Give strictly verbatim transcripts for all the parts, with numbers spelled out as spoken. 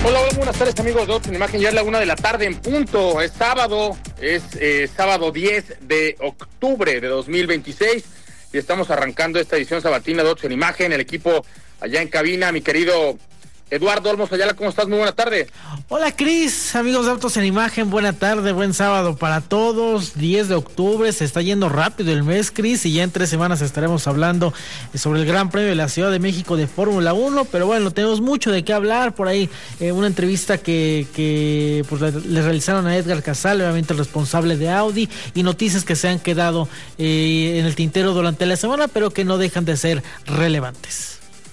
Hola, hola, buenas tardes amigos de Autos en Imagen, ya es la una de la tarde en punto, es sábado, es eh, sábado diez de octubre de dos mil veintiséis y estamos arrancando esta edición sabatina de Autos en Imagen, el equipo allá en cabina, mi querido Eduardo Olmos Ayala, ¿cómo estás? Muy buena tarde. Hola Cris, amigos de Autos en Imagen, buena tarde, buen sábado para todos, diez de octubre, se está yendo rápido el mes, Cris, y ya en tres semanas estaremos hablando sobre el Gran Premio de la Ciudad de México de Fórmula uno, pero bueno, tenemos mucho de qué hablar, por ahí eh, una entrevista que, que pues, le, le realizaron a Edgar Casale, obviamente el responsable de Audi, y noticias que se han quedado eh, en el tintero durante la semana, pero que no dejan de ser relevantes.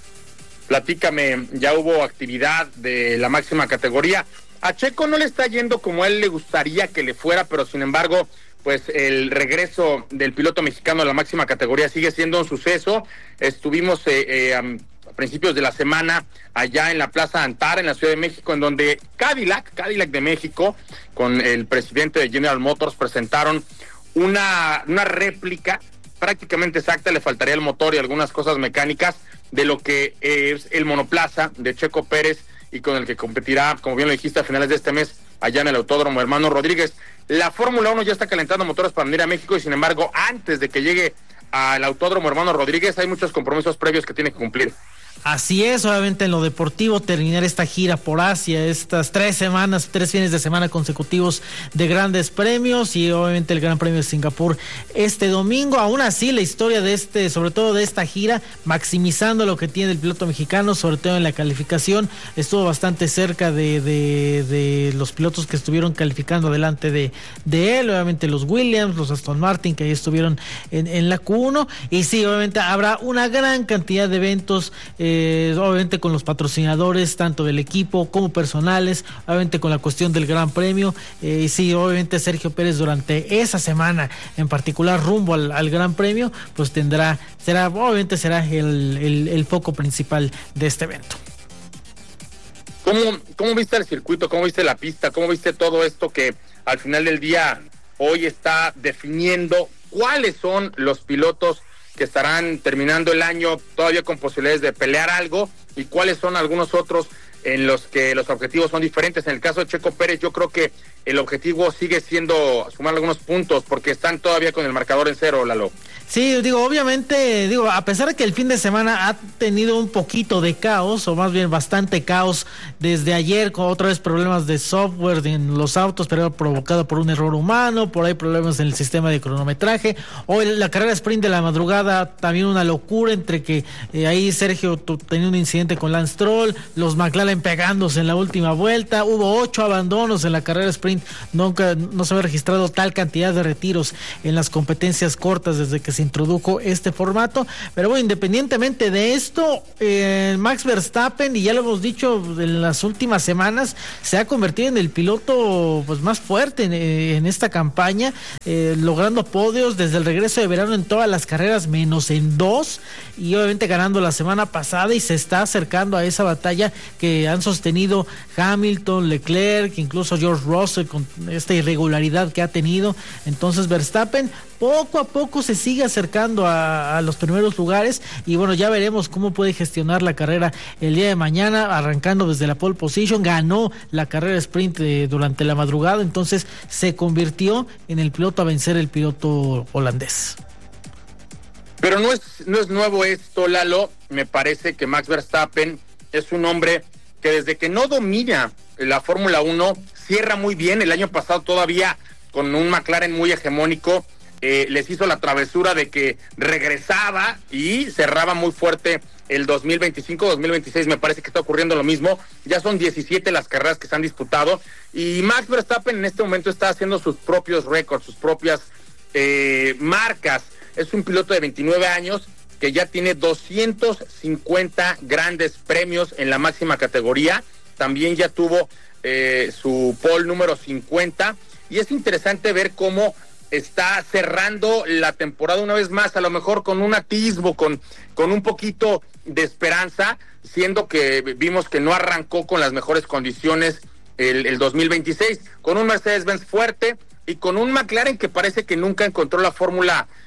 Platícame, ya hubo actividad de la máxima categoría. A Checo no le está yendo como a él le gustaría que le fuera, pero sin embargo, pues el regreso del piloto mexicano a la máxima categoría sigue siendo un suceso. Estuvimos eh, eh, a principios de la semana allá en la Plaza Antara, en la Ciudad de México, en donde Cadillac, Cadillac de México, con el presidente de General Motors, presentaron una, una réplica prácticamente exacta, le faltaría el motor y algunas cosas mecánicas de lo que es el monoplaza de Checo Pérez y con el que competirá, como bien lo dijiste, a finales de este mes allá en el Autódromo Hermano Rodríguez. La Fórmula uno ya está calentando motores para venir a México y sin embargo, antes de que llegue al Autódromo Hermano Rodríguez, hay muchos compromisos previos que tiene que cumplir. Así es, obviamente en lo deportivo, terminar esta gira por Asia, estas tres semanas, tres fines de semana consecutivos de grandes premios y obviamente el Gran Premio de Singapur este domingo. Aún así, la historia de este, sobre todo de esta gira, maximizando lo que tiene el piloto mexicano, sobre todo en la calificación, estuvo bastante cerca de, de, de los pilotos que estuvieron calificando delante de, de él, obviamente los Williams, los Aston Martin, que ahí estuvieron en, en la Q uno, y sí, obviamente habrá una gran cantidad de eventos, Eh, obviamente con los patrocinadores tanto del equipo como personales, obviamente con la cuestión del Gran Premio, eh, y sí, obviamente Sergio Pérez durante esa semana en particular rumbo al, al Gran Premio, pues tendrá, será, obviamente será el, el, el foco principal de este evento. ¿Cómo, ¿Cómo viste el circuito? ¿Cómo viste la pista? ¿Cómo viste todo esto que al final del día hoy está definiendo cuáles son los pilotos que estarán terminando el año todavía con posibilidades de pelear algo y cuáles son algunos otros en los que los objetivos son diferentes? En el caso de Checo Pérez, yo creo que el objetivo sigue siendo sumar algunos puntos porque están todavía con el marcador en cero, Lalo. Sí, digo, obviamente, digo, a pesar de que el fin de semana ha tenido un poquito de caos, o más bien bastante caos, desde ayer con otra vez problemas de software en los autos, pero provocado por un error humano, por ahí problemas en el sistema de cronometraje, hoy la carrera sprint de la madrugada, también una locura entre que eh, ahí Sergio tu, tenía un incidente con Lance Stroll, los McLaren pegándose en la última vuelta, hubo ocho abandonos en la carrera sprint, nunca, no se había registrado tal cantidad de retiros en las competencias cortas desde que se introdujo este formato, pero bueno, independientemente de esto, eh, Max Verstappen, y ya lo hemos dicho en las últimas semanas, se ha convertido en el piloto pues más fuerte en, en esta campaña, eh, logrando podios desde el regreso de verano en todas las carreras menos en dos, y obviamente ganando la semana pasada, y se está acercando a esa batalla que han sostenido Hamilton, Leclerc, incluso George Russell con esta irregularidad que ha tenido. Entonces Verstappen poco a poco se sigue acercando a, a los primeros lugares y bueno, ya veremos cómo puede gestionar la carrera el día de mañana, arrancando desde la pole position, ganó la carrera sprint eh, durante la madrugada, entonces se convirtió en el piloto a vencer el piloto holandés. Pero no es, no es nuevo esto, Lalo. Me parece que Max Verstappen es un hombre que desde que no domina la Fórmula uno, cierra muy bien. El año pasado todavía con un McLaren muy hegemónico, eh, les hizo la travesura de que regresaba y cerraba muy fuerte el dos mil veinticinco, dos mil veintiséis, me parece que está ocurriendo lo mismo. Ya son diecisiete las carreras que se han disputado y Max Verstappen en este momento está haciendo sus propios récords, sus propias eh, marcas. Es un piloto de veintinueve años que ya tiene doscientos cincuenta grandes premios en la máxima categoría. También ya tuvo eh, su pole número cincuenta y es interesante ver cómo está cerrando la temporada una vez más, a lo mejor con un atisbo, con, con un poquito de esperanza, siendo que vimos que no arrancó con las mejores condiciones el, el dos mil veintiséis, con un Mercedes-Benz fuerte y con un McLaren que parece que nunca encontró la fórmula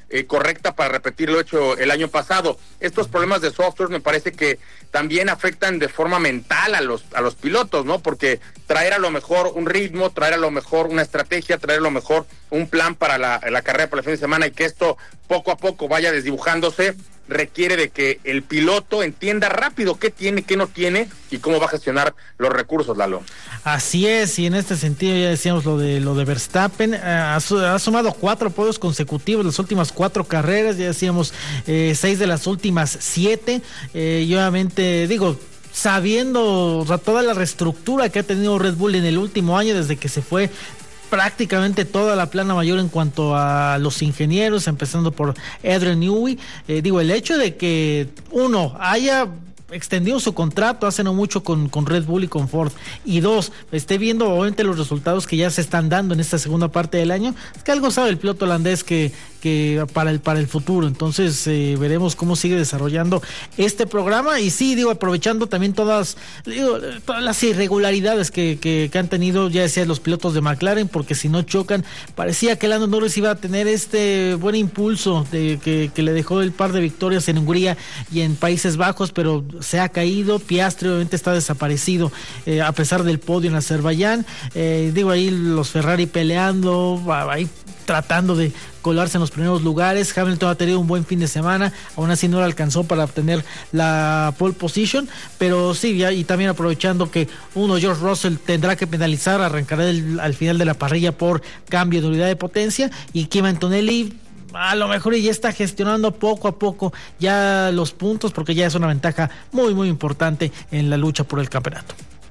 eh, correcta para repetir lo hecho el año pasado. Estos problemas de software me parece que también afectan de forma mental a los a los pilotos, ¿no? Porque traer a lo mejor un ritmo, traer a lo mejor una estrategia, traer a lo mejor un plan para la, la carrera para el fin de semana y que esto poco a poco vaya desdibujándose, requiere de que el piloto entienda rápido qué tiene, qué no tiene y cómo va a gestionar los recursos, Lalo. Así es, y en este sentido ya decíamos lo de lo de Verstappen, eh, ha, ha sumado cuatro podios consecutivos las últimas cuatro carreras, ya decíamos eh, seis de las últimas siete, eh, y obviamente digo, sabiendo, o sea, toda la reestructura que ha tenido Red Bull en el último año desde que se fue prácticamente toda la plana mayor en cuanto a los ingenieros, empezando por Adrian Newey, eh, digo, el hecho de que uno haya extendió su contrato hace no mucho con, con Red Bull y con Ford, y dos, esté viendo obviamente los resultados que ya se están dando en esta segunda parte del año, es que algo sabe el piloto holandés que, que para el para el futuro. Entonces eh, veremos cómo sigue desarrollando este programa, y sí, digo, aprovechando también todas, digo, todas las irregularidades que, que, que han tenido, ya decía, los pilotos de McLaren, porque si no chocan, parecía que Lando Norris iba a tener este buen impulso de que, que le dejó el par de victorias en Hungría y en Países Bajos, pero se ha caído. Piastri obviamente está desaparecido, eh, a pesar del podio en Azerbaiyán, eh, digo, ahí los Ferrari peleando, ahí tratando de colarse en los primeros lugares. Hamilton ha tenido un buen fin de semana, aún así no le alcanzó para obtener la pole position, pero sí, ya, y también aprovechando que uno, George Russell, tendrá que penalizar, arrancará el, al final de la parrilla por cambio de unidad de potencia, y Kimi Antonelli a lo mejor ya está gestionando poco a poco ya los puntos, porque ya es una ventaja muy muy importante en la lucha por el campeonato.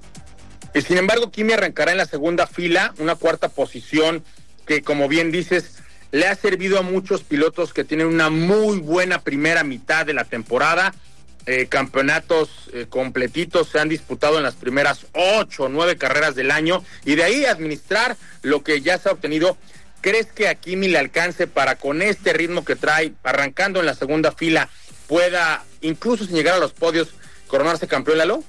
Y sin embargo, Kimi arrancará en la segunda fila, una cuarta posición que, como bien dices, le ha servido a muchos pilotos que tienen una muy buena primera mitad de la temporada. Eh, campeonatos eh, completitos se han disputado en las primeras ocho o nueve carreras del año, y de ahí administrar lo que ya se ha obtenido. ¿Crees que a Kimi le alcance para, con este ritmo que trae, arrancando en la segunda fila, pueda, incluso sin llegar a los podios, coronarse campeón, Lalo?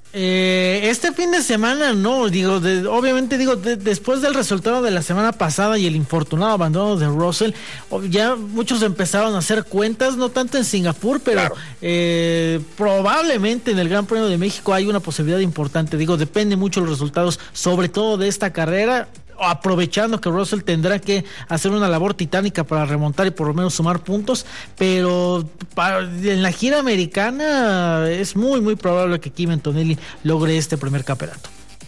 Eh, este fin de semana no, digo, de, obviamente digo, de, después del resultado de la semana pasada y el infortunado abandono de Russell, ya muchos empezaron a hacer cuentas, no tanto en Singapur, pero claro, eh, probablemente en el Gran Premio de México hay una posibilidad importante. Digo, depende mucho los resultados, sobre todo de esta carrera, aprovechando que Russell tendrá que hacer una labor titánica para remontar y por lo menos sumar puntos, pero para, en la gira americana es muy muy probable que Kimi Antonelli logre este primer campeonato.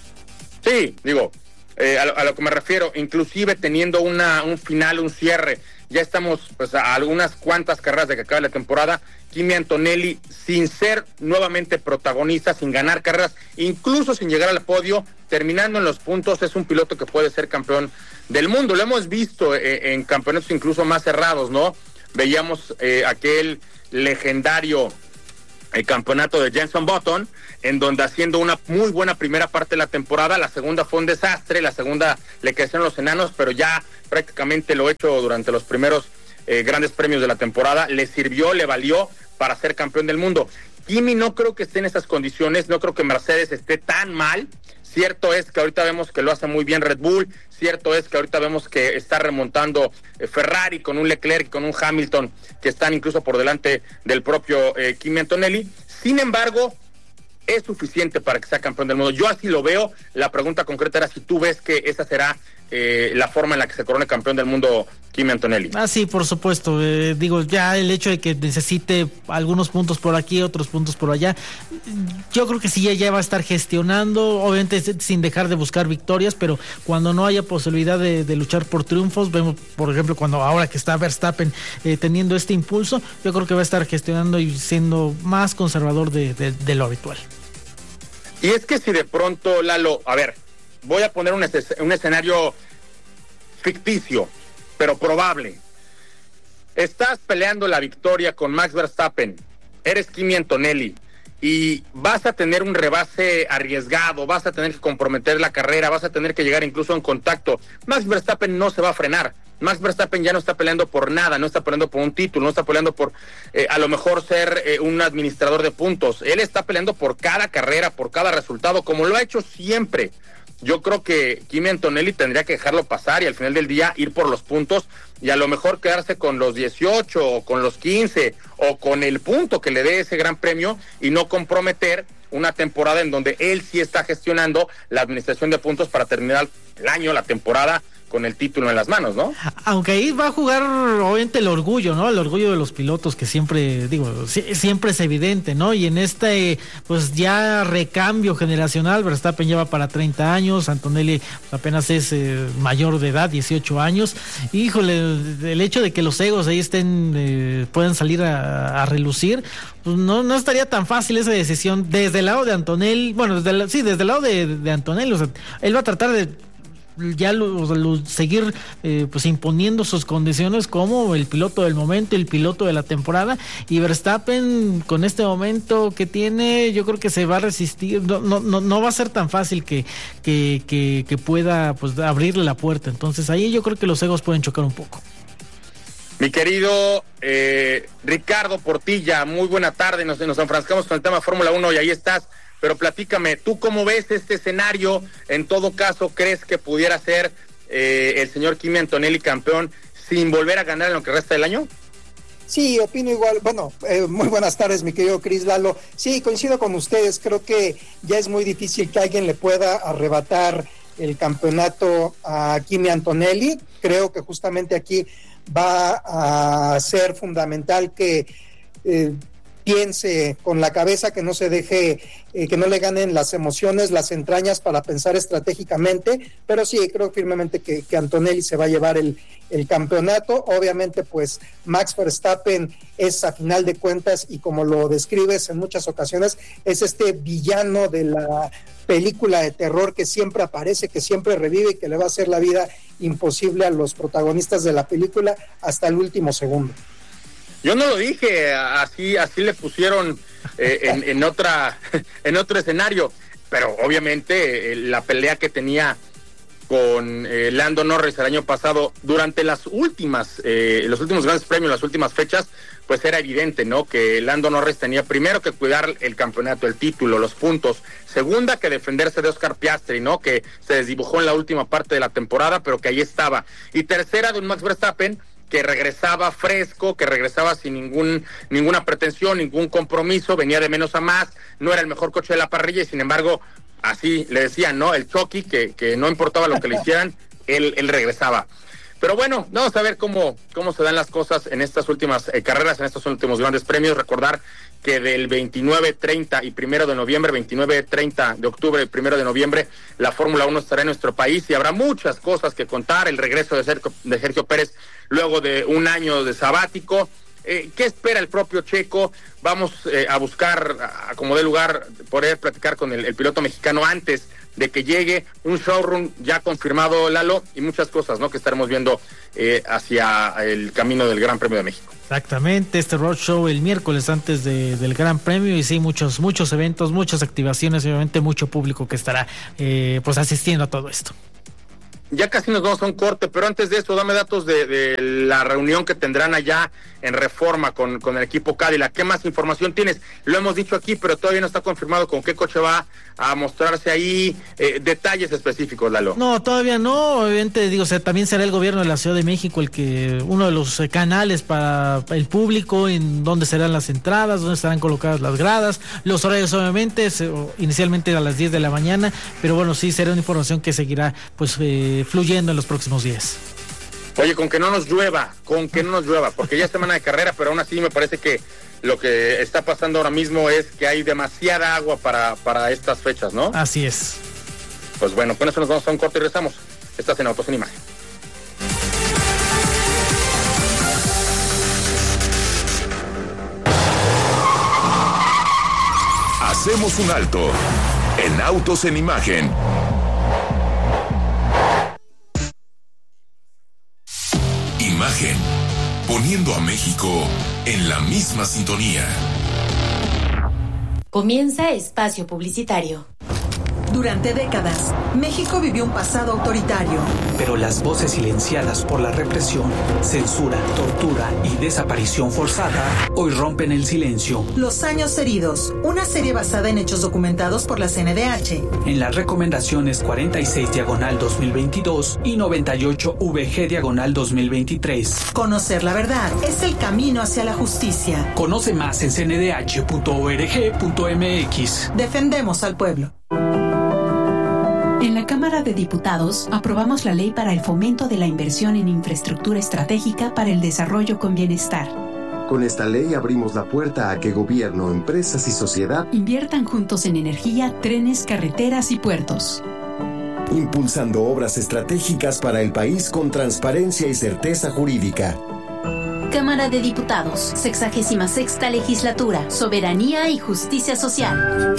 Sí, digo, eh, a, lo, a lo que me refiero, inclusive teniendo una un final, un cierre, ya estamos pues a algunas cuantas carreras de que acabe la temporada. Kimi Antonelli, sin ser nuevamente protagonista, sin ganar carreras, incluso sin llegar al podio, terminando en los puntos, es un piloto que puede ser campeón del mundo. Lo hemos visto eh, en campeonatos incluso más cerrados, ¿no? Veíamos eh, aquel legendario el campeonato de Jenson Button, en donde haciendo una muy buena primera parte de la temporada, la segunda fue un desastre, la segunda le crecieron los enanos, pero ya prácticamente lo hecho durante los primeros eh, grandes premios de la temporada le sirvió, le valió para ser campeón del mundo. Kimi no creo que esté en esas condiciones, no creo que Mercedes esté tan mal. Cierto es que ahorita vemos que lo hace muy bien Red Bull, cierto es que ahorita vemos que está remontando eh, Ferrari con un Leclerc y con un Hamilton que están incluso por delante del propio eh, Kimi Antonelli. Sin embargo, es suficiente para que sea campeón del mundo. Yo así lo veo. La pregunta concreta era si tú ves que esa será eh, la forma en la que se corone campeón del mundo Kimi Antonelli. Ah, sí, por supuesto. Eh, digo, ya el hecho de que necesite algunos puntos por aquí, otros puntos por allá, yo creo que sí ya, ya va a estar gestionando, obviamente sin dejar de buscar victorias, pero cuando no haya posibilidad de, de luchar por triunfos, vemos, por ejemplo, cuando ahora que está Verstappen eh, teniendo este impulso, yo creo que va a estar gestionando y siendo más conservador de, de, de lo habitual. Y es que si de pronto, Lalo, a ver, voy a poner un, es- un escenario ficticio, pero probable. Estás peleando la victoria con Max Verstappen, eres Kimi Antonelli, y vas a tener un rebase arriesgado, vas a tener que comprometer la carrera, vas a tener que llegar incluso en contacto. Max Verstappen no se va a frenar. Max Verstappen ya no está peleando por nada, no está peleando por un título, no está peleando por eh, a lo mejor ser eh, un administrador de puntos. Él está peleando por cada carrera, por cada resultado, como lo ha hecho siempre. yo creo que Kimi Antonelli tendría que dejarlo pasar y al final del día ir por los puntos y a lo mejor quedarse con los dieciocho o con los quince o con el punto que le dé ese gran premio y no comprometer una temporada en donde él sí está gestionando la administración de puntos para terminar el año, la temporada, con el título en las manos, ¿no? Aunque ahí va a jugar obviamente el orgullo, ¿no? El orgullo de los pilotos que siempre, digo, siempre es evidente, ¿no? Y en este, pues ya recambio generacional, Verstappen lleva para treinta años, Antonelli pues, apenas es eh, mayor de edad, dieciocho años. Híjole, el hecho de que los egos ahí estén, eh, puedan salir a, a relucir, pues no, no estaría tan fácil esa decisión desde el lado de Antonelli, bueno, desde el, sí, desde el lado de, de Antonelli, o sea, él va a tratar de ya lo, lo, seguir eh, pues imponiendo sus condiciones como el piloto del momento, el piloto de la temporada, y Verstappen con este momento que tiene, yo creo que se va a resistir, no no no, no va a ser tan fácil que que, que que pueda pues abrirle la puerta, entonces ahí yo creo que los egos pueden chocar un poco. Mi querido eh, Ricardo Portilla, muy buena tarde, nos, nos enfrascamos con el tema Fórmula uno y ahí estás. Pero platícame, ¿tú cómo ves este escenario? En todo caso, ¿crees que pudiera ser eh, el señor Kimi Antonelli campeón sin volver a ganar en lo que resta del año? Sí, opino igual. Bueno, eh, muy buenas tardes, mi querido Cris Lalo. Sí, coincido con ustedes. Creo que ya es muy difícil que alguien le pueda arrebatar el campeonato a Kimi Antonelli. Creo que justamente aquí va a ser fundamental que eh, piense con la cabeza, que no se deje, eh, que no le ganen las emociones, las entrañas para pensar estratégicamente, pero sí, creo firmemente que, que Antonelli se va a llevar el, el campeonato. Obviamente, pues Max Verstappen es, a final de cuentas, y como lo describes en muchas ocasiones, es este villano de la película de terror que siempre aparece, que siempre revive y que le va a hacer la vida imposible a los protagonistas de la película hasta el último segundo. Yo no lo dije, así así le pusieron eh, en, en otra en otro escenario, pero obviamente eh, la pelea que tenía con eh, Lando Norris el año pasado durante las últimas eh, los últimos grandes premios, las últimas fechas, pues era evidente, ¿no? Que Lando Norris tenía primero que cuidar el campeonato, el título, los puntos, segunda que defenderse de Oscar Piastri, ¿no? Que se desdibujó en la última parte de la temporada, pero que ahí estaba, y tercera de un Max Verstappen que regresaba fresco, que regresaba sin ningún ninguna pretensión, ningún compromiso, venía de menos a más, no era el mejor coche de la parrilla y sin embargo, así le decían, ¿no? El Chucky, que, que no importaba lo que le hicieran, él, él regresaba. Pero bueno, vamos a ver cómo, cómo se dan las cosas en estas últimas eh, carreras, en estos últimos grandes premios. Recordar que del veintinueve, treinta y primero de noviembre, veintinueve, treinta de octubre y primero de noviembre, la Fórmula uno estará en nuestro país y habrá muchas cosas que contar. El regreso de Sergio, de Sergio Pérez luego de un año de sabático. Eh, ¿Qué espera el propio Checo? Vamos eh, a buscar, a, como dé lugar, poder platicar con el, el piloto mexicano antes de que llegue un showroom ya confirmado, Lalo, y muchas cosas, ¿no? Que estaremos viendo eh, hacia el camino del Gran Premio de México. Exactamente, este roadshow el miércoles antes de, del Gran Premio, y sí, muchos muchos eventos, muchas activaciones, obviamente mucho público que estará eh, pues asistiendo a todo esto. Ya casi nos vamos a un corte, pero antes de eso, dame datos de, de la reunión que tendrán allá en Reforma con, con el equipo Cadillac. ¿Qué más información tienes? Lo hemos dicho aquí, pero todavía no está confirmado con qué coche va a mostrarse ahí, eh, detalles específicos, Lalo. No, todavía no, obviamente, digo, o sea, también será el gobierno de la Ciudad de México el que, uno de los eh, canales para el público, en dónde serán las entradas, dónde estarán colocadas las gradas, los horarios obviamente, se, inicialmente a las diez de la mañana, pero bueno, sí, será una información que seguirá, pues, eh, fluyendo en los próximos días. Oye, con que no nos llueva, con que no nos llueva, porque ya es semana de carrera, pero aún así me parece que lo que está pasando ahora mismo es que hay demasiada agua para, para estas fechas, ¿no? Así es. Pues bueno, con eso nos vamos a un corte y regresamos. Estás en Autos en Imagen. Hacemos un alto en Autos en Imagen. Imagen, poniendo a México en la misma sintonía. Comienza espacio publicitario. Durante décadas, México vivió un pasado autoritario. Pero las voces silenciadas por la represión, censura, tortura y desaparición forzada hoy rompen el silencio. Los años heridos, una serie basada en hechos documentados por la C N D H. En las recomendaciones cuarenta y seis diagonal dos mil veintidós y noventa y ocho V G diagonal dos mil veintitrés. Conocer la verdad es el camino hacia la justicia. Conoce más en c n d h punto org punto m x. Defendemos al pueblo. En la Cámara de Diputados aprobamos la ley para el fomento de la inversión en infraestructura estratégica para el desarrollo con bienestar. Con esta ley abrimos la puerta a que gobierno, empresas y sociedad inviertan juntos en energía, trenes, carreteras y puertos. Impulsando obras estratégicas para el país con transparencia y certeza jurídica. Cámara de Diputados, sexagésima sexta legislatura, soberanía y justicia social.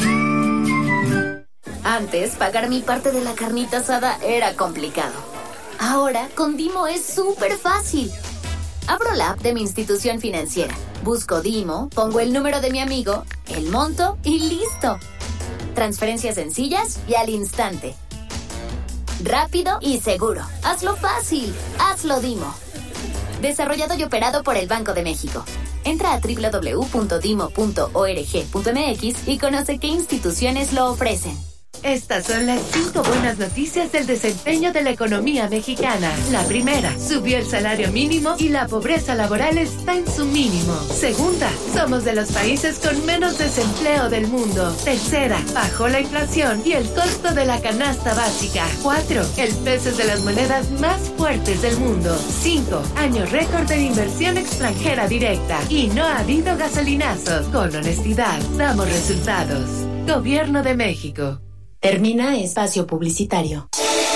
Antes, pagar mi parte de la carnita asada era complicado. Ahora, con Dimo es súper fácil. Abro la app de mi institución financiera, busco Dimo, pongo el número de mi amigo, el monto y listo. Transferencias sencillas y al instante. Rápido y seguro. Hazlo fácil. Hazlo Dimo. Desarrollado y operado por el Banco de México. Entra a doble u doble u doble u punto dimo punto org punto m x y conoce qué instituciones lo ofrecen. Estas son las cinco buenas noticias del desempeño de la economía mexicana. La primera, subió el salario mínimo y la pobreza laboral está en su mínimo. Segunda, somos de los países con menos desempleo del mundo. Tercera, bajó la inflación y el costo de la canasta básica. Cuatro, el peso es de las monedas más fuertes del mundo. Cinco, año récord de inversión extranjera directa. Y no ha habido gasolinazos. Con honestidad, damos resultados. Gobierno de México. Termina espacio publicitario.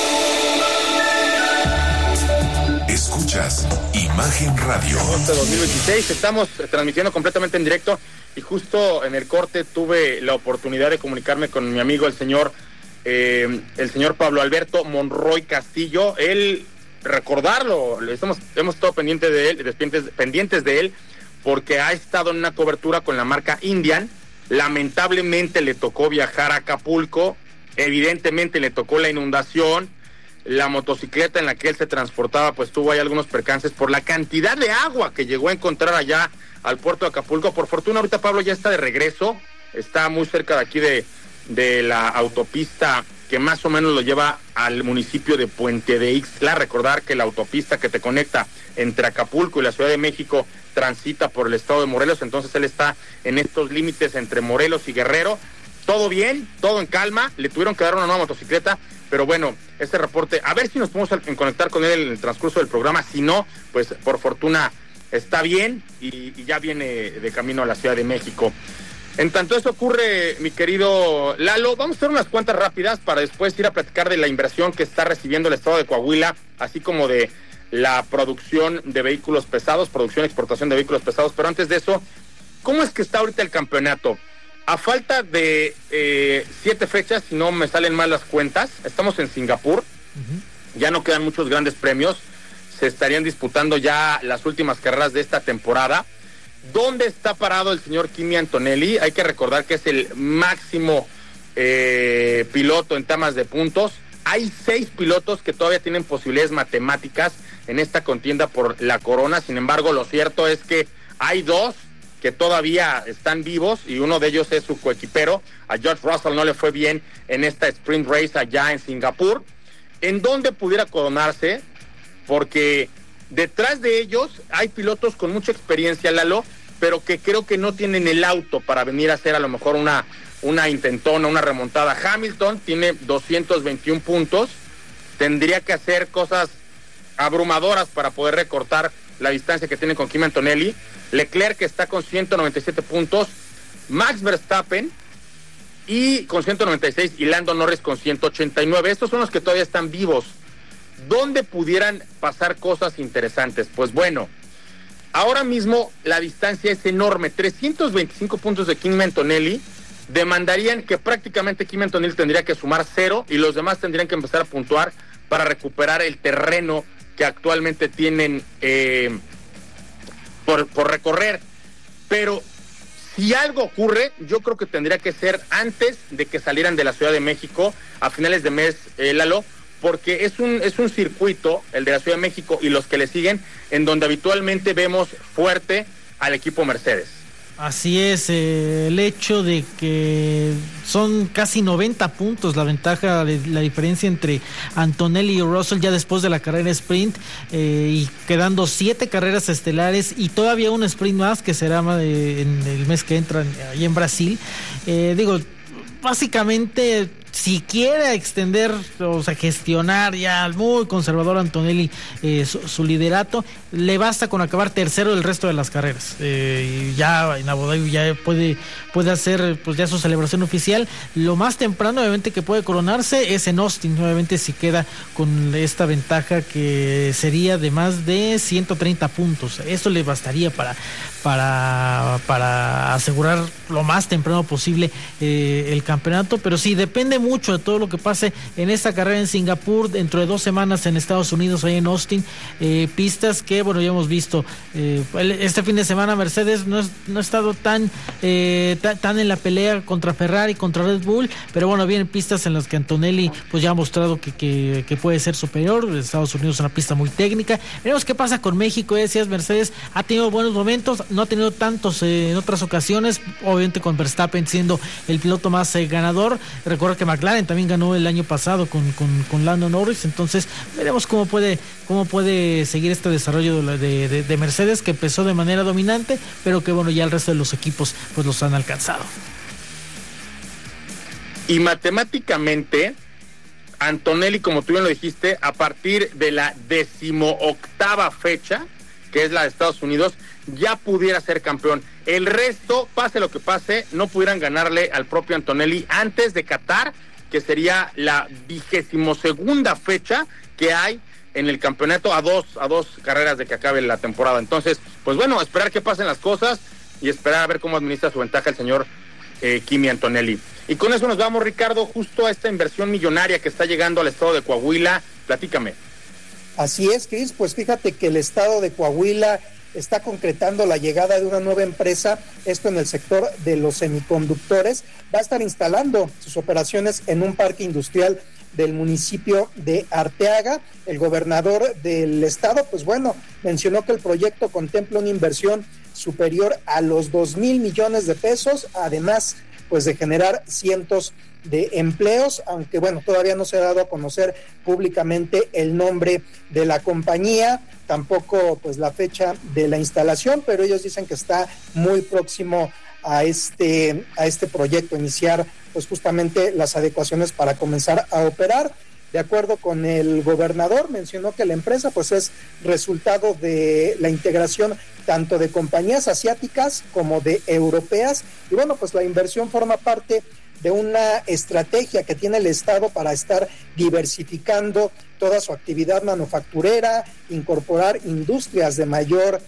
Escuchas Imagen Radio. Agosto de dos mil veintiséis, estamos transmitiendo completamente en directo y justo en el corte tuve la oportunidad de comunicarme con mi amigo el señor eh, el señor Pablo Alberto Monroy Castillo. Él, recordarlo, estamos, hemos estado pendientes de él, pendientes, pendientes de él porque ha estado en una cobertura con la marca Indian. Lamentablemente le tocó viajar a Acapulco. Evidentemente le tocó la inundación, la motocicleta en la que él se transportaba pues tuvo ahí algunos percances por la cantidad de agua que llegó a encontrar allá al puerto de Acapulco. Por fortuna ahorita Pablo ya está de regreso, está muy cerca de aquí de, de la autopista que más o menos lo lleva al municipio de Puente de Ixtla. Recordar que la autopista que te conecta entre Acapulco y la Ciudad de México transita por el estado de Morelos, entonces él está en estos límites entre Morelos y Guerrero. Todo bien, todo en calma, le tuvieron que dar una nueva motocicleta, pero bueno, este reporte, a ver si nos podemos conectar con él en el transcurso del programa, si no, pues por fortuna está bien y, y ya viene de camino a la Ciudad de México. En tanto esto ocurre, mi querido Lalo, vamos a hacer unas cuentas rápidas para después ir a platicar de la inversión que está recibiendo el estado de Coahuila, así como de la producción de vehículos pesados, producción y exportación de vehículos pesados, pero antes de eso, ¿cómo es que está ahorita el campeonato? A falta de eh, siete fechas, si no me salen mal las cuentas, estamos en Singapur, uh-huh. Ya no quedan muchos grandes premios, se estarían disputando ya las últimas carreras de esta temporada. ¿Dónde está parado el señor Kimi Antonelli? Hay que recordar que es el máximo eh, piloto en temas de puntos. Hay seis pilotos que todavía tienen posibilidades matemáticas en esta contienda por la corona, sin embargo, lo cierto es que hay dos que todavía están vivos y uno de ellos es su coequipero. A George Russell no le fue bien en esta sprint race allá en Singapur. ¿En dónde pudiera coronarse? Porque detrás de ellos hay pilotos con mucha experiencia, Lalo, pero que creo que no tienen el auto para venir a hacer a lo mejor una, una intentona, una remontada. Hamilton tiene doscientos veintiún puntos, tendría que hacer cosas abrumadoras para poder recortar la distancia que tiene con Kimi Antonelli. Leclerc está con ciento noventa y siete puntos, Max Verstappen y con ciento noventa y seis y Lando Norris con ciento ochenta y nueve. Estos son los que todavía están vivos. ¿Dónde pudieran pasar cosas interesantes? Pues bueno, ahora mismo la distancia es enorme, trescientos veinticinco puntos de Kimi Antonelli demandarían que prácticamente Kimi Antonelli tendría que sumar cero y los demás tendrían que empezar a puntuar para recuperar el terreno que actualmente tienen eh, por, por recorrer. Pero Si algo ocurre, yo creo que tendría que ser antes de que salieran de la Ciudad de México a finales de mes, eh, Lalo, porque es un es un circuito, el de la Ciudad de México y los que le siguen, en donde habitualmente vemos fuerte al equipo Mercedes. Así es, eh, el hecho de que son casi noventa puntos la ventaja, la diferencia entre Antonelli y Russell ya después de la carrera sprint, eh, y quedando siete carreras estelares y todavía un sprint más que será en el mes que entra ahí en Brasil. Eh, digo, básicamente, si quiere extender, o sea, gestionar ya al muy conservador Antonelli eh, su, su liderato, le basta con acabar tercero del resto de las carreras. Eh, y ya en Abu Dhabi ya puede, puede hacer pues ya su celebración oficial. Lo más temprano, obviamente, que puede coronarse es en Austin, nuevamente si queda con esta ventaja que sería de más de ciento treinta puntos. Eso le bastaría para, para, para asegurar lo más temprano posible eh, el campeonato, pero sí, depende mucho de todo lo que pase en esta carrera en Singapur, dentro de dos semanas en Estados Unidos, ahí en Austin, eh, pistas que, bueno, ya hemos visto, eh, este fin de semana Mercedes no, es, no ha estado tan, eh, tan, tan en la pelea contra Ferrari, contra Red Bull, pero bueno, vienen pistas en las que Antonelli pues ya ha mostrado que, que, que puede ser superior. Estados Unidos es una pista muy técnica. Veremos qué pasa con México. Decías, Mercedes ha tenido buenos momentos, no ha tenido tantos eh, en otras ocasiones, obviamente con Verstappen siendo el piloto más eh, ganador. Recuerda que McLaren también ganó el año pasado con, con, con Lando Norris, entonces veremos cómo puede cómo puede seguir este desarrollo de, de, de, de Mercedes, que empezó de manera dominante, pero que bueno, ya el resto de los equipos pues los han alcanzado. Y matemáticamente, Antonelli, como tú bien lo dijiste, a partir de la decimoctava fecha, que es la de Estados Unidos, ya pudiera ser campeón. El resto, pase lo que pase, no pudieran ganarle al propio Antonelli antes de Qatar, que sería la vigésimo segunda fecha que hay en el campeonato, a dos, a dos carreras de que acabe la temporada. Entonces, pues bueno, esperar que pasen las cosas y esperar a ver cómo administra su ventaja el señor eh, Kimi Antonelli. Y con eso nos vamos, Ricardo, justo a esta inversión millonaria que está llegando al estado de Coahuila. Platícame. Así es, Cris, pues fíjate que el estado de Coahuila está concretando la llegada de una nueva empresa, esto en el sector de los semiconductores. Va a estar instalando sus operaciones en un parque industrial del municipio de Arteaga. El gobernador del estado, pues bueno, mencionó que el proyecto contempla una inversión superior a los dos mil millones de pesos, además pues de generar cientos de empleos, aunque bueno, todavía no se ha dado a conocer públicamente el nombre de la compañía, tampoco pues la fecha de la instalación, pero ellos dicen que está muy próximo a este a este proyecto, iniciar pues justamente las adecuaciones para comenzar a operar. De acuerdo con el gobernador, mencionó que la empresa pues es resultado de la integración tanto de compañías asiáticas como de europeas, y bueno, pues la inversión forma parte de una estrategia que tiene el Estado para estar diversificando toda su actividad manufacturera, incorporar industrias de mayor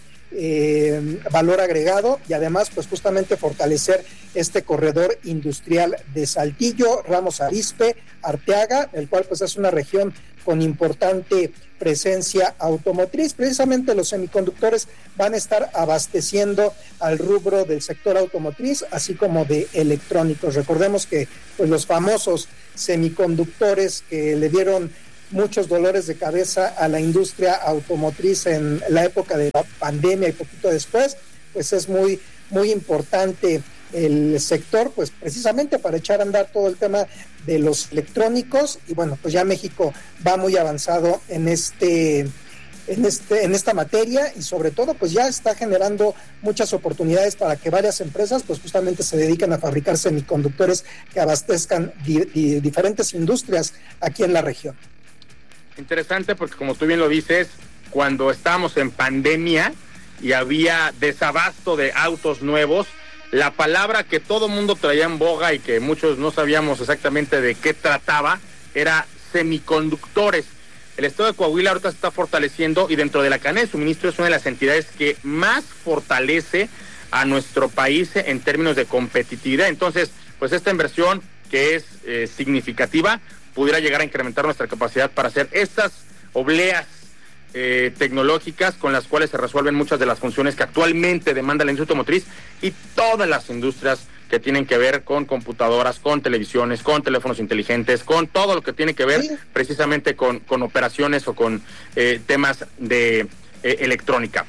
eh, valor agregado y además pues justamente fortalecer este corredor industrial de Saltillo, Ramos Arizpe, Arteaga, el cual pues es una región con importante presencia automotriz. Precisamente los semiconductores van a estar abasteciendo al rubro del sector automotriz, así como de electrónicos. Recordemos que pues los famosos semiconductores que le dieron muchos dolores de cabeza a la industria automotriz en la época de la pandemia y poquito después, pues es muy, muy importante el sector, pues precisamente para echar a andar todo el tema de los electrónicos. Y bueno, pues ya México va muy avanzado en este en este en esta materia, y sobre todo pues ya está generando muchas oportunidades para que varias empresas pues justamente se dediquen a fabricar semiconductores que abastezcan di, di, diferentes industrias aquí en la región. Interesante, porque como tú bien lo dices, cuando estábamos en pandemia y había desabasto de autos nuevos, la palabra que todo mundo traía en boga y que muchos no sabíamos exactamente de qué trataba era semiconductores. El estado de Coahuila ahorita se está fortaleciendo, y dentro de la cadena de suministro es una de las entidades que más fortalece a nuestro país en términos de competitividad. Entonces, pues esta inversión, que es eh, significativa, pudiera llegar a incrementar nuestra capacidad para hacer estas obleas eh, tecnológicas con las cuales se resuelven muchas de las funciones que actualmente demanda la industria automotriz y todas las industrias que tienen que ver con computadoras, con televisiones, con teléfonos inteligentes, con todo lo que tiene que ver sí. precisamente con, con operaciones o con eh, temas de eh, electrónica.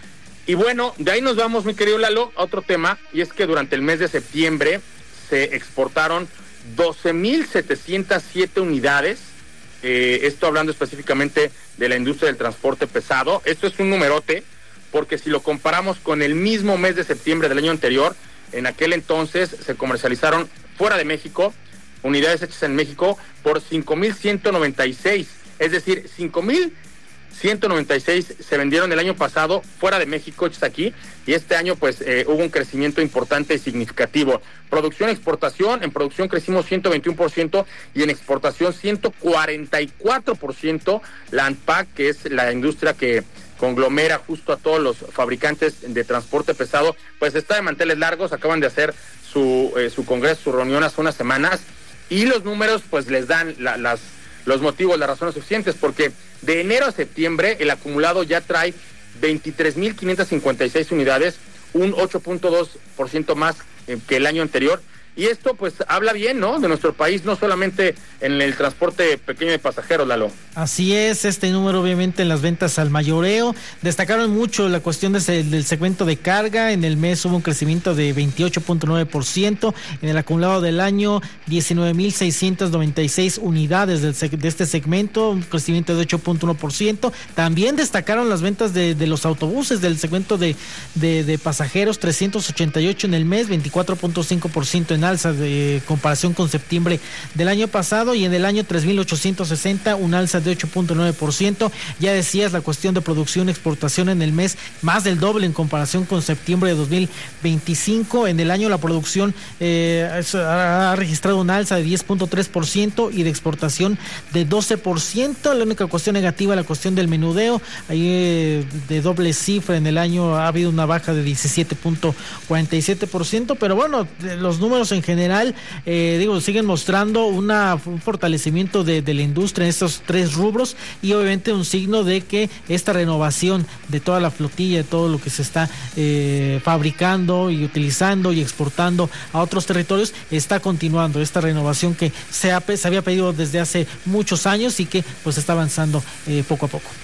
Y bueno, de ahí nos vamos, mi querido Lalo, a otro tema, y es que durante el mes de septiembre se exportaron doce mil setecientas siete unidades, eh, esto hablando específicamente de la industria del transporte pesado. Esto es un numerote, porque si lo comparamos con el mismo mes de septiembre del año anterior, en aquel entonces se comercializaron fuera de México, unidades hechas en México, por cinco mil ciento noventa y seis, es decir, cinco mil ciento noventa y seis se vendieron el año pasado fuera de México, hechas aquí, y este año pues eh, hubo un crecimiento importante y significativo. Producción, exportación, en producción crecimos ciento veintiuno por ciento y en exportación ciento cuarenta y cuatro por ciento. La ANPAC, que es la industria que conglomera justo a todos los fabricantes de transporte pesado, pues está de manteles largos, acaban de hacer su eh, su congreso, su reunión hace unas semanas, y los números pues les dan la, las los motivos, las razones suficientes, porque de enero a septiembre el acumulado ya trae veintitrés mil quinientas cincuenta y seis unidades, un ocho punto dos por ciento más eh, que el año anterior. Y esto pues habla bien, ¿no?, de nuestro país, no solamente en el transporte pequeño de pasajeros, Lalo. Así es, este número obviamente en las ventas al mayoreo. Destacaron mucho la cuestión de ese, del segmento de carga. En el mes hubo un crecimiento de veintiocho punto nueve por ciento. En el acumulado del año, diecinueve mil seiscientas noventa y seis unidades del, de este segmento, un crecimiento de ocho punto uno por ciento. También destacaron las ventas de, de los autobuses del segmento de, de, de pasajeros, trescientos ochenta y ocho en el mes, veinticuatro punto cinco por ciento en alza de comparación con septiembre del año pasado, y en el año tres mil ochocientos sesenta un alza de ocho punto nueve por ciento. Ya decías, la cuestión de producción y exportación en el mes, más del doble en comparación con septiembre de dos mil veinticinco. En el año la producción eh, ha registrado un alza de diez punto tres por ciento y de exportación de doce por ciento. La única cuestión negativa, la cuestión del menudeo, ahí eh, de doble cifra en el año ha habido una baja de diecisiete punto cuarenta y siete por ciento, pero bueno, los números en general, eh, digo, siguen mostrando una, un fortalecimiento de, de la industria en estos tres rubros, y obviamente un signo de que esta renovación de toda la flotilla, de todo lo que se está eh, fabricando y utilizando y exportando a otros territorios, está continuando esta renovación que se, ha, se había pedido desde hace muchos años y que pues está avanzando eh, poco a poco.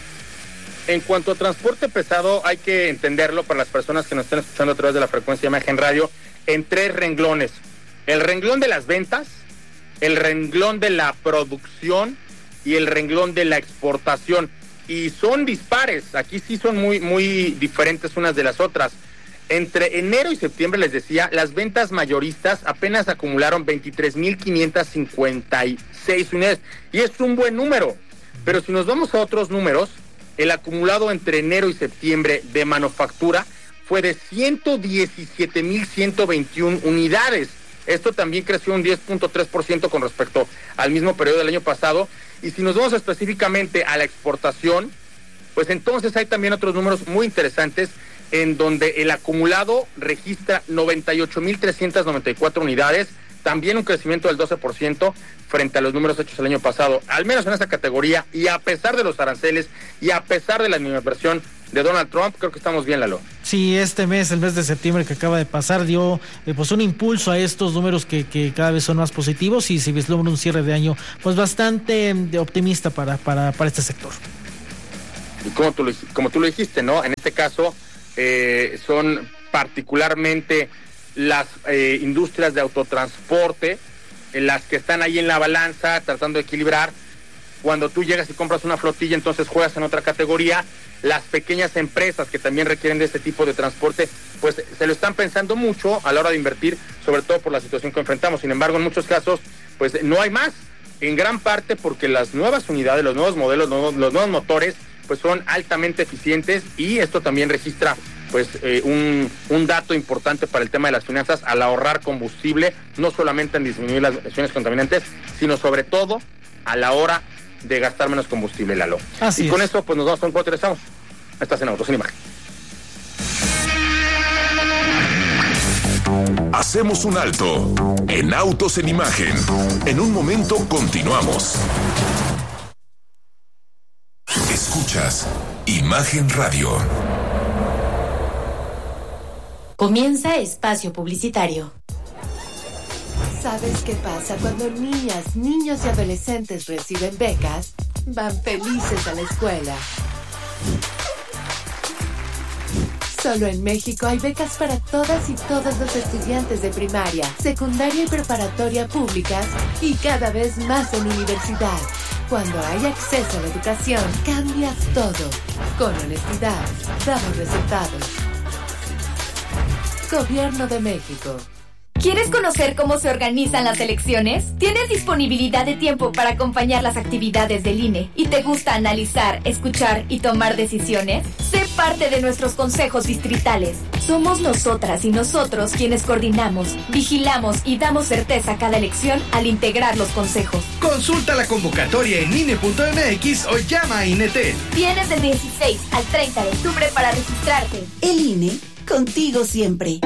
En cuanto a transporte pesado, hay que entenderlo para las personas que nos están escuchando a través de la frecuencia de Imagen Radio en tres renglones: el renglón de las ventas, el renglón de la producción y el renglón de la exportación. Y son dispares, aquí sí son muy, muy diferentes unas de las otras. Entre enero y septiembre, les decía, las ventas mayoristas apenas acumularon veintitrés mil quinientas cincuenta y seis unidades, y es un buen número. Pero si nos vamos a otros números, el acumulado entre enero y septiembre de manufactura fue de ciento diecisiete mil ciento veintiuna unidades. Esto también creció un diez punto tres por ciento con respecto al mismo periodo del año pasado. Y si nos vamos específicamente a la exportación, pues entonces hay también otros números muy interesantes, en donde el acumulado registra noventa y ocho mil trescientas noventa y cuatro unidades, también un crecimiento del doce por ciento frente a los números hechos el año pasado, al menos en esa categoría, y a pesar de los aranceles y a pesar de la animadversión de Donald Trump, creo que estamos bien, Lalo. Sí, este mes, el mes de septiembre que acaba de pasar, dio eh, pues un impulso a estos números que, que cada vez son más positivos, y se vislumbra un cierre de año pues bastante eh, optimista para, para, para este sector. Y como tú, lo, como tú lo dijiste, ¿no? En este caso eh, son particularmente las eh, industrias de autotransporte eh, las que están ahí en la balanza tratando de equilibrar. Cuando tú llegas y compras una flotilla, entonces juegas en otra categoría. Las pequeñas empresas que también requieren de este tipo de transporte, pues se lo están pensando mucho a la hora de invertir, sobre todo por la situación que enfrentamos. Sin embargo, en muchos casos, pues no hay más, en gran parte porque las nuevas unidades, los nuevos modelos, los, los nuevos motores, pues son altamente eficientes, y esto también registra pues eh, un, un dato importante para el tema de las finanzas al ahorrar combustible, no solamente en disminuir las emisiones contaminantes, sino sobre todo a la hora de gastar menos combustible, Lalo. Así y con es. Esto pues nos vamos a un corte y regresamos. Estás en Autos en Imagen. Hacemos un alto en Autos en Imagen. En un momento continuamos. Escuchas Imagen Radio. Comienza espacio publicitario. ¿Sabes qué pasa cuando niñas, niños y adolescentes reciben becas? Van felices a la escuela. Solo en México hay becas para todas y todos los estudiantes de primaria, secundaria y preparatoria públicas y cada vez más en universidad. Cuando hay acceso a la educación, cambias todo. Con honestidad, damos resultados. Gobierno de México. ¿Quieres conocer cómo se organizan las elecciones? ¿Tienes disponibilidad de tiempo para acompañar las actividades del I N E y te gusta analizar, escuchar y tomar decisiones? Sé parte de nuestros consejos distritales. Somos nosotras y nosotros quienes coordinamos, vigilamos y damos certeza a cada elección al integrar los consejos. Consulta la convocatoria en I N E punto M X o llama a INETEL. Tienes del dieciséis al treinta de octubre para registrarte. El I N E, contigo siempre.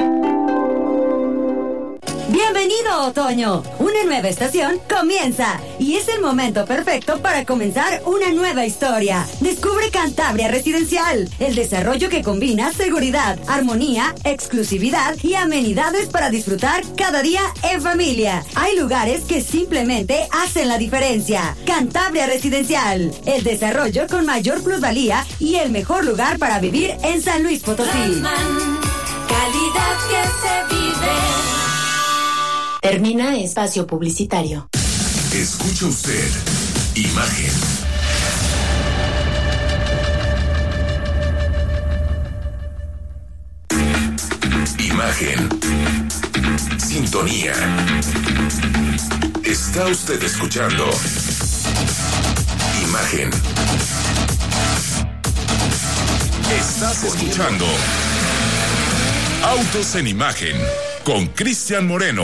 Bienvenido, otoño. Una nueva estación comienza y es el momento perfecto para comenzar una nueva historia. Descubre Cantabria Residencial, el desarrollo que combina seguridad, armonía, exclusividad y amenidades para disfrutar cada día en familia. Hay lugares que simplemente hacen la diferencia. Cantabria Residencial, el desarrollo con mayor plusvalía y el mejor lugar para vivir en San Luis Potosí. Rossmann, calidad que se vive. Termina espacio publicitario. Escucha usted Imagen. Imagen. Sintonía. Está usted escuchando Imagen. Estás escuchando Autos en Imagen con Cristian Moreno.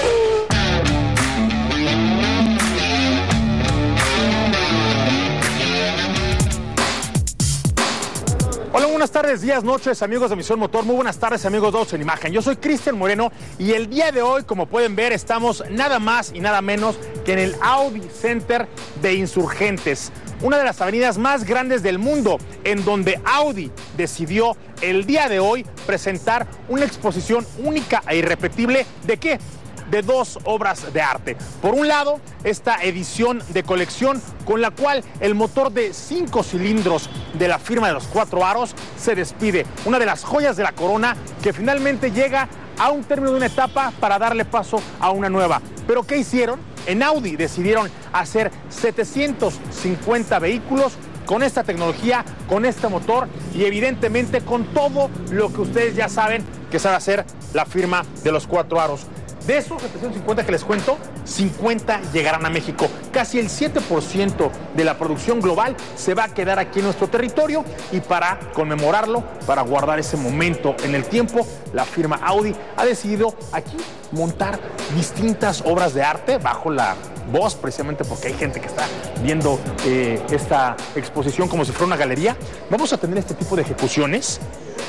Hola, buenas tardes, días, noches, amigos de Misión Motor. Muy buenas tardes, amigos de Autos en Imagen. Yo soy Cristian Moreno y el día de hoy, como pueden ver, estamos nada más y nada menos que en el Audi Center de Insurgentes, una de las avenidas más grandes del mundo, en donde Audi decidió el día de hoy presentar una exposición única e irrepetible. ¿De qué? De dos obras de arte. Por un lado, esta edición de colección con la cual el motor de cinco cilindros de la firma de los cuatro aros se despide. Una de las joyas de la corona que finalmente llega a un término de una etapa para darle paso a una nueva. ¿Pero qué hicieron? En Audi decidieron hacer setecientos cincuenta vehículos con esta tecnología, con este motor y evidentemente con todo lo que ustedes ya saben que sabe hacer la firma de los cuatro aros. De esos setecientos cincuenta que les cuento, cincuenta llegarán a México. Casi el siete por ciento de la producción global se va a quedar aquí en nuestro territorio y para conmemorarlo, para guardar ese momento en el tiempo, la firma Audi ha decidido aquí montar distintas obras de arte bajo la voz, precisamente porque hay gente que está viendo eh, esta exposición como si fuera una galería. Vamos a tener este tipo de ejecuciones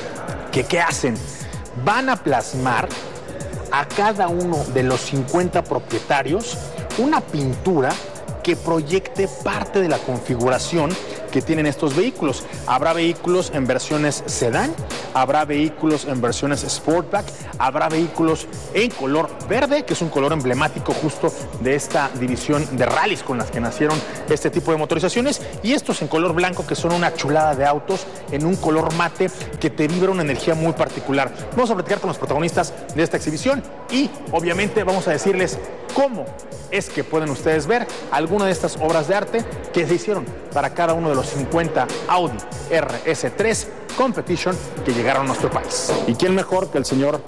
que ¿qué hacen? Van a plasmar a cada uno de los cincuenta propietarios una pintura que proyecte parte de la configuración que tienen estos vehículos. Habrá vehículos en versiones sedán, habrá vehículos en versiones Sportback, habrá vehículos en color verde, que es un color emblemático justo de esta división de rallies con las que nacieron este tipo de motorizaciones, y estos en color blanco, que son una chulada de autos en un color mate que te vibra una energía muy particular. Vamos a platicar con los protagonistas de esta exhibición y obviamente vamos a decirles cómo es que pueden ustedes ver alguna de estas obras de arte que se hicieron para cada uno de los cincuenta Audi R S tres Competition que llegaron a nuestro país. ¿Y quién mejor que el señor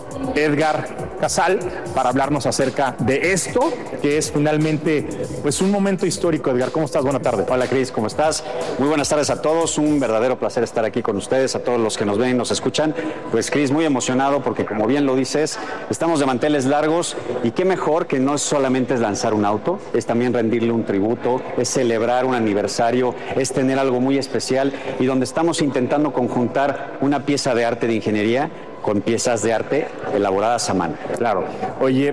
Edgar Casal para hablarnos acerca de esto, que es finalmente pues un momento histórico? Edgar, ¿cómo estás? Buenas tardes. Hola, Cris, ¿cómo estás? Muy buenas tardes a todos, un verdadero placer estar aquí con ustedes, a todos los que nos ven y nos escuchan. Pues, Cris, muy emocionado porque, como bien lo dices, estamos de manteles largos y qué mejor que no solamente es lanzar un auto, es también rendirle un tributo, es celebrar un aniversario, es tener algo muy especial y donde estamos intentando conjuntar una pieza de arte de ingeniería con piezas de arte elaboradas a mano. Claro. Oye,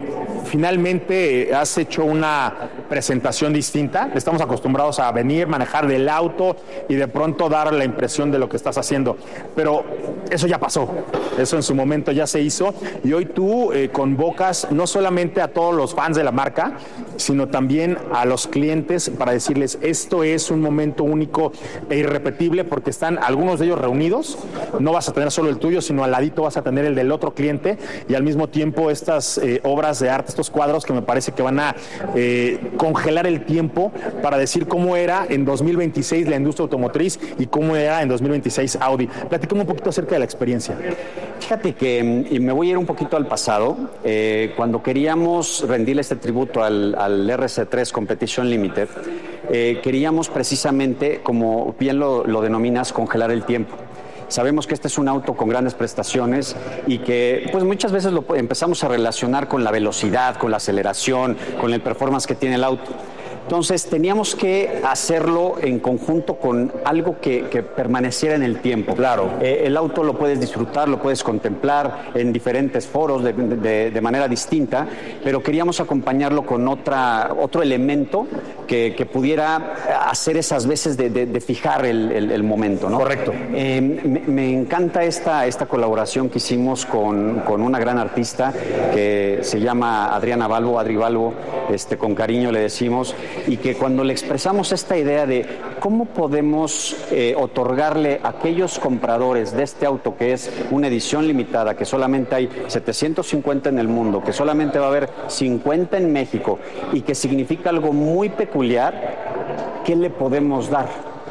finalmente has hecho una presentación distinta. Estamos acostumbrados a venir, manejar del auto y de pronto dar la impresión de lo que estás haciendo. Pero eso ya pasó, eso en su momento ya se hizo y hoy tú eh, convocas no solamente a todos los fans de la marca, sino también a los clientes para decirles esto es un momento único e irrepetible porque están algunos de ellos reunidos. No vas a tener solo el tuyo, sino al ladito vas a tener el del otro cliente y al mismo tiempo estas eh, obras de arte, estos cuadros que me parece que van a eh, congelar el tiempo para decir cómo era en dos mil veintiséis la industria automotriz y cómo era en dos mil veintiséis Audi. Platícame un poquito acerca de la experiencia. Fíjate que, y me voy a ir un poquito al pasado, eh, cuando queríamos rendirle este tributo al, al R C tres Competition Limited, eh, queríamos precisamente, como bien lo, lo denominas, congelar el tiempo. Sabemos que este es un auto con grandes prestaciones y que pues muchas veces lo empezamos a relacionar con la velocidad, con la aceleración, con el performance que tiene el auto. Entonces teníamos que hacerlo en conjunto con algo que, que permaneciera en el tiempo. Claro. Eh, el auto lo puedes disfrutar, lo puedes contemplar en diferentes foros de, de, de manera distinta, pero queríamos acompañarlo con otra, otro elemento que, que pudiera hacer esas veces de, de, de fijar el, el, el momento, ¿no? Correcto. Eh, me, me encanta esta, esta colaboración que hicimos con, con una gran artista que se llama Adriana Balbo, Adri Balbo, este, con cariño le decimos, y que cuando le expresamos esta idea de cómo podemos eh, otorgarle a aquellos compradores de este auto que es una edición limitada, que solamente hay setecientos cincuenta en el mundo, que solamente va a haber cincuenta en México y que significa algo muy peculiar, ¿qué le podemos dar?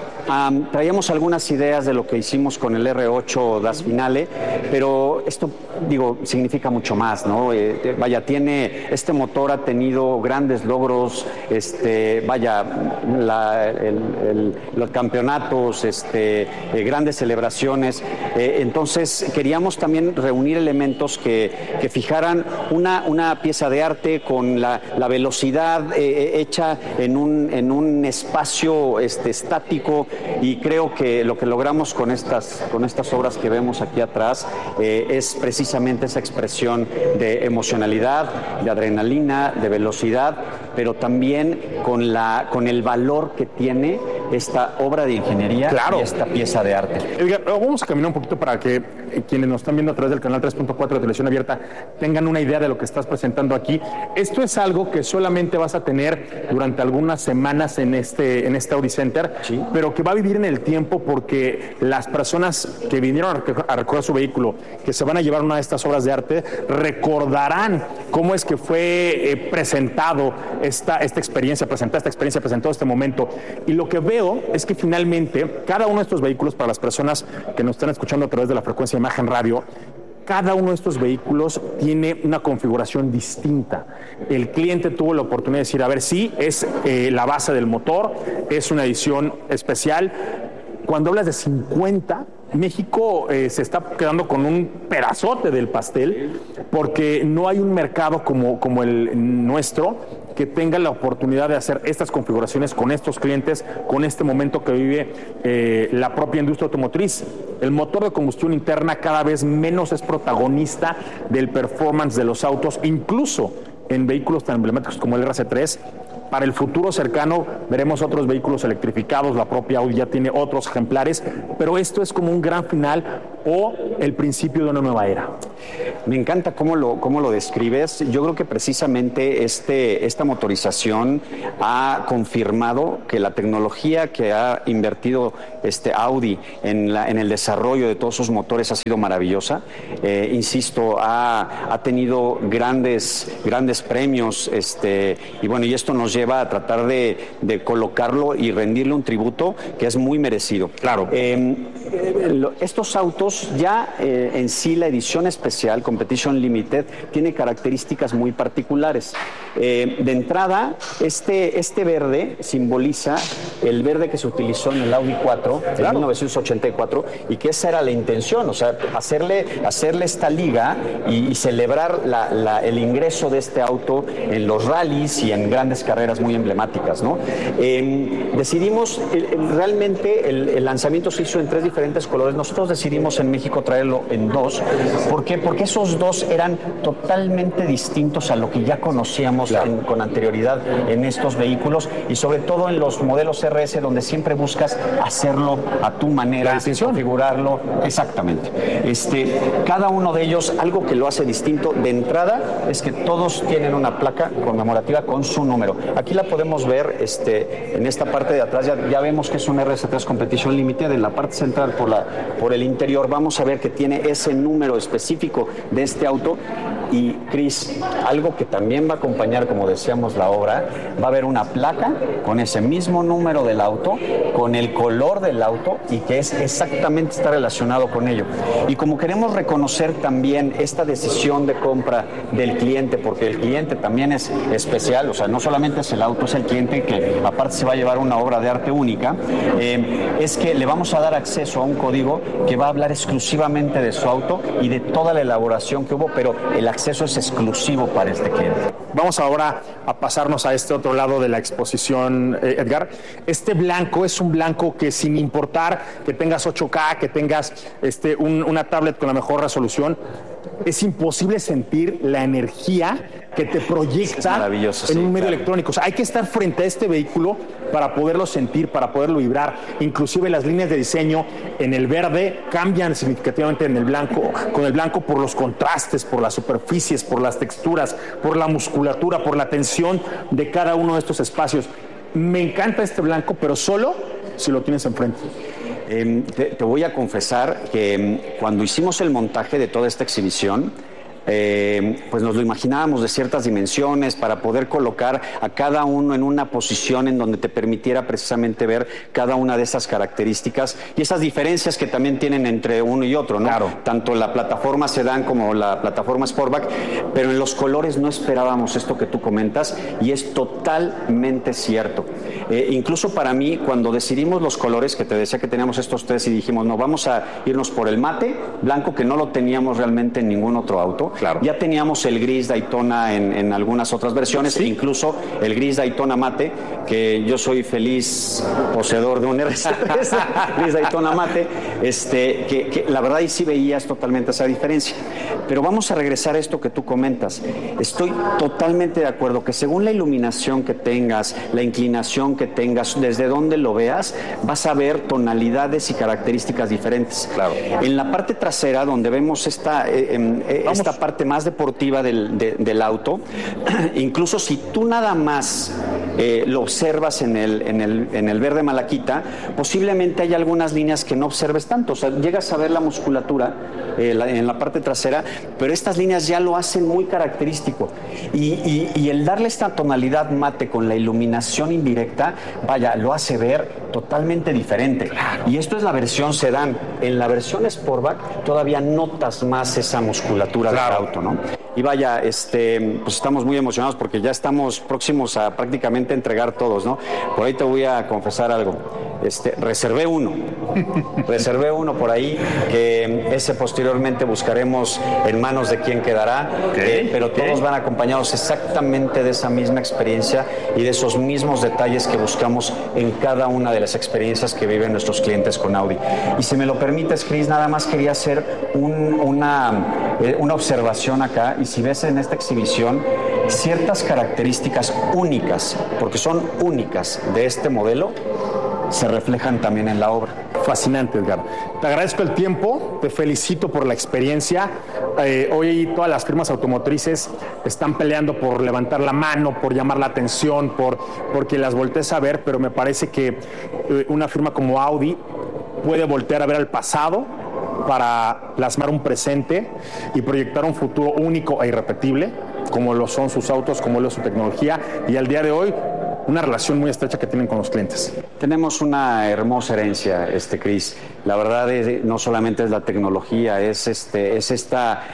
Um, traíamos algunas ideas de lo que hicimos con el R ocho Das Finale, pero esto, digo, significa mucho más, ¿no? Eh, vaya, tiene, este motor ha tenido grandes logros, este, vaya, la, el, el, los campeonatos, este, eh, grandes celebraciones. Eh, entonces, queríamos también reunir elementos que, que fijaran una, una pieza de arte con la, la velocidad eh, hecha en un, en un espacio este, estático. Y creo que lo que logramos con estas, con estas obras que vemos aquí atrás eh, es precisamente esa expresión de emocionalidad, de adrenalina, de velocidad, pero también con, la, con el valor que tiene esta obra de ingeniería, claro, y esta pieza de arte. Edgar, vamos a caminar un poquito para que eh, quienes nos están viendo a través del canal tres punto cuatro de Televisión Abierta tengan una idea de lo que estás presentando aquí. Esto es algo que solamente vas a tener durante algunas semanas en este, en este Audi Center, sí, pero que va a vivir en el tiempo porque las personas que vinieron a recoger su vehículo, que se van a llevar una de estas obras de arte, recordarán cómo es que fue eh, presentado esta, esta experiencia, presentada esta experiencia, presentado este momento. Y lo que veo es que finalmente cada uno de estos vehículos, para las personas que nos están escuchando a través de la frecuencia de Imagen Radio, cada uno de estos vehículos tiene una configuración distinta. El cliente tuvo la oportunidad de decir, a ver, sí, es eh, la base del motor, es una edición especial. Cuando hablas de cincuenta, México eh, se está quedando con un pedazote del pastel porque no hay un mercado como, como el nuestro que tenga la oportunidad de hacer estas configuraciones con estos clientes, con este momento que vive eh, la propia industria automotriz. El motor de combustión interna cada vez menos es protagonista del performance de los autos, incluso en vehículos tan emblemáticos como el R C tres. Para el futuro cercano veremos otros vehículos electrificados, la propia Audi ya tiene otros ejemplares, pero esto es como un gran final o el principio de una nueva era. Me encanta cómo lo, cómo lo describes. Yo creo que precisamente este, esta motorización ha confirmado que la tecnología que ha invertido este Audi en, la, en el desarrollo de todos sus motores ha sido maravillosa. Eh, insisto, ha, ha tenido grandes, grandes premios este, y bueno, y esto nos lleva a tratar de, de colocarlo y rendirle un tributo que es muy merecido. Claro. Eh, eh, estos autos ya eh, en sí la edición especial Competition Limited tiene características muy particulares. Eh, de entrada, este, este verde simboliza el verde que se utilizó en el Audi cuatro, claro, en mil novecientos ochenta y cuatro, y que esa era la intención, o sea, hacerle, hacerle esta liga y, y celebrar la, la, el ingreso de este auto en los rallies y en grandes carreras muy emblemáticas, ¿no? Eh, decidimos, el, el, realmente el, el lanzamiento se hizo en tres diferentes colores. Nosotros decidimos en en México traerlo en dos. ¿Por qué? Porque esos dos eran totalmente distintos a lo que ya conocíamos claro. en, con anterioridad en estos vehículos y sobre todo en los modelos R S donde siempre buscas hacerlo a tu manera, configurarlo. Exactamente. Este, cada uno de ellos, algo que lo hace distinto de entrada es que todos tienen una placa conmemorativa con su número. Aquí la podemos ver este, en esta parte de atrás, ya, ya vemos que es un R S tres Competition Limited. En la parte central por, la, por el interior vamos a ver que tiene ese número específico de este auto. Y Cris, algo que también va a acompañar, como decíamos, la obra, va a haber una placa con ese mismo número del auto, con el color del auto y que es exactamente está relacionado con ello. Y como queremos reconocer también esta decisión de compra del cliente, porque el cliente también es especial, o sea, no solamente es el auto, es el cliente que aparte se va a llevar una obra de arte única, eh, es que le vamos a dar acceso a un código que va a hablar exclusivamente de su auto y de toda la elaboración que hubo, pero el acceso es exclusivo para este cliente. Vamos ahora a pasarnos a este otro lado de la exposición, eh, Edgar. Este blanco es un blanco que sin importar que tengas ocho K, que tengas este, un, una tablet con la mejor resolución, es imposible sentir la energía que te proyecta en sí, un medio claro. electrónico. O sea, hay que estar frente a este vehículo para poderlo sentir, para poderlo vibrar. Inclusive las líneas de diseño en el verde cambian significativamente en el blanco, con el blanco por los contrastes, por las superficies, por las texturas, por la musculatura, por la tensión de cada uno de estos espacios. Me encanta este blanco, pero solo si lo tienes enfrente. Eh, te, te voy a confesar que eh, cuando hicimos el montaje de toda esta exhibición, Eh, pues nos lo imaginábamos de ciertas dimensiones para poder colocar a cada uno en una posición en donde te permitiera precisamente ver cada una de esas características y esas diferencias que también tienen entre uno y otro, ¿no? Claro. Tanto la plataforma sedán como la plataforma Sportback, pero en los colores no esperábamos esto que tú comentas y es totalmente cierto. Eh, incluso para mí, cuando decidimos los colores, que te decía que teníamos estos tres y dijimos, no, vamos a irnos por el mate blanco, que no lo teníamos realmente en ningún otro auto. Claro. Ya teníamos el gris Daytona en, en algunas otras versiones, ¿sí? E incluso el gris Daytona mate, que yo soy feliz poseedor de un R S tres gris Daytona mate, este, que, que la verdad ahí sí veías totalmente esa diferencia. Pero vamos a regresar a esto que tú comentas. Estoy totalmente de acuerdo que según la iluminación que tengas, la inclinación que tengas, desde donde lo veas, vas a ver tonalidades y características diferentes. Claro. En la parte trasera, donde vemos esta, eh, eh, esta parte parte más deportiva del, de, del auto, incluso si tú nada más eh, lo observas en el, en, el, en el verde malaquita, posiblemente hay algunas líneas que no observes tanto, o sea, llegas a ver la musculatura eh, la, en la parte trasera, pero estas líneas ya lo hacen muy característico y, y, y el darle esta tonalidad mate con la iluminación indirecta, vaya, lo hace ver totalmente diferente. Claro. Y esto es la versión sedán. En la versión Sportback todavía notas más esa musculatura. Claro. Del auto, ¿no? Y vaya, este, pues estamos muy emocionados porque ya estamos próximos a prácticamente entregar todos, ¿no? Por ahí te voy a confesar algo. Este, reservé uno, reservé uno por ahí, que ese posteriormente buscaremos en manos de quién quedará, okay, eh, pero okay. Todos van acompañados exactamente de esa misma experiencia y de esos mismos detalles que buscamos en cada una de las experiencias que viven nuestros clientes con Audi. Y si me lo permites, Cris, nada más quería hacer un, una, eh, una observación acá, y si ves en esta exhibición ciertas características únicas, porque son únicas de este modelo, se reflejan también en la obra. Fascinante, Edgar. Te agradezco el tiempo, te felicito por la experiencia. Eh, hoy todas las firmas automotrices están peleando por levantar la mano, por llamar la atención, por, por que las voltees a ver, pero me parece que eh, una firma como Audi puede voltear a ver al pasado para plasmar un presente y proyectar un futuro único e irrepetible, como lo son sus autos, como lo es su tecnología, y al día de hoy una relación muy estrecha que tienen con los clientes. Tenemos una hermosa herencia, este Cris. La verdad es, no solamente es la tecnología, es este, es esta